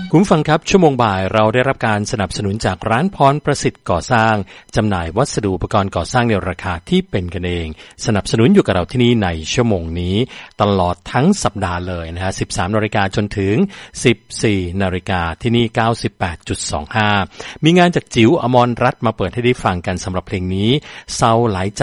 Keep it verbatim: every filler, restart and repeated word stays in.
คุณฟังครับชั่วโมงบ่ายเราได้รับการสนับสนุนจากร้านพรประสิทธิ์ก่อสร้างจำหน่ายวัสดุอุปกรณ์ก่อสร้างในราคาที่เป็นกันเองสนับสนุนอยู่กับเราที่นี่ในชั่วโมงนี้ตลอดทั้งสัปดาห์เลยนะฮะ สิบสามนาฬิกาจนถึง สิบสี่นาฬิกาที่นี่ เก้าสิบแปดจุดสองห้า มีงานจากจิ๋วอมรรัตน์มาเปิดให้ได้ฟังกันสำหรับเพลงนี้เศร้าหลายใจ